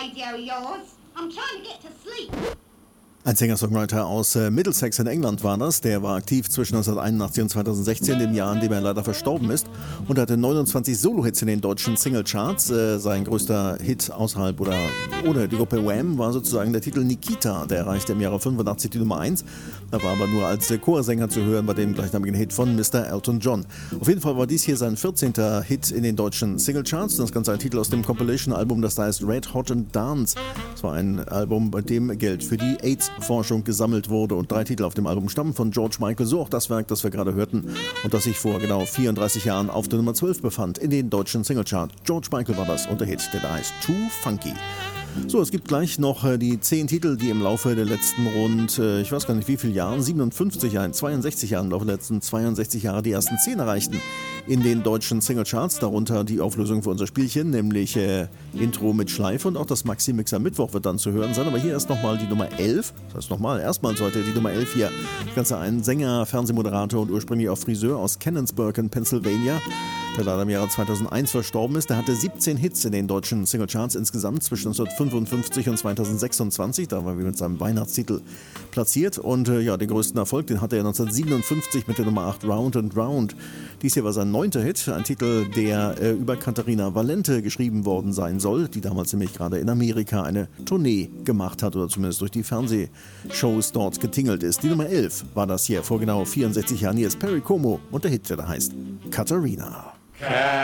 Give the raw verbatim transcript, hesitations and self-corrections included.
radio of yours. I'm trying to get to sleep. Ein Singer-Songwriter aus äh, Middlesex in England war das. Der war aktiv zwischen neunzehnhunderteinundachtzig und zweitausendsechzehn, dem Jahr, in dem er leider verstorben ist. Und hatte neunundzwanzig Solo-Hits in den deutschen Singlecharts. Äh, sein größter Hit außerhalb oder ohne die Gruppe Wham war sozusagen der Titel Nikita. Der erreichte im Jahre fünfundachtzig die Nummer eins. Da war aber nur als äh, Chorsänger zu hören bei dem gleichnamigen Hit von Mister Elton John. Auf jeden Fall war dies hier sein vierzehnter Hit in den deutschen Singlecharts. Das Ganze ein Titel aus dem Compilation-Album, das da heißt Red Hot and Dance. Das war ein Album, bei dem Geld für die AIDS Forschung gesammelt wurde und drei Titel auf dem Album stammen von George Michael, so auch das Werk, das wir gerade hörten und das sich vor genau vierunddreißig Jahren auf der Nummer zwölf befand in den deutschen Singlecharts. George Michael war das und der Hit, der da heißt Too Funky. So, es gibt gleich noch äh, die zehn Titel, die im Laufe der letzten rund, äh, ich weiß gar nicht wie viele Jahre, siebenundfünfzig Jahre, zweiundsechzig Jahre, im Laufe der letzten zweiundsechzig Jahre die ersten zehn erreichten in den deutschen Singlecharts, darunter die Auflösung für unser Spielchen, nämlich äh, Intro mit Schleife und auch das Maxi-Mixer Mittwoch wird dann zu hören sein, aber hier erst nochmal die Nummer elf, das heißt nochmal, erstmals heute die Nummer elf hier, das Ganze ein Sänger, Fernsehmoderator und ursprünglich auch Friseur aus Canonsburg in Pennsylvania, der leider im Jahre zweitausendeins verstorben ist. Der hatte siebzehn Hits in den deutschen Singlecharts insgesamt zwischen neunzehnhundertfünfundfünfzig und zweitausendsechsundzwanzig. Da war er mit seinem Weihnachtstitel platziert. Und äh, ja, den größten Erfolg, den hatte er neunzehnhundertsiebenundfünfzig mit der Nummer acht Round and Round. Dies hier war sein neunter Hit, ein Titel, der äh, über Katharina Valente geschrieben worden sein soll, die damals nämlich gerade in Amerika eine Tournee gemacht hat oder zumindest durch die Fernsehshows dort getingelt ist. Die Nummer elf war das hier vor genau vierundsechzig Jahren. Hier ist Perry Como und der Hit, der da heißt Katharina.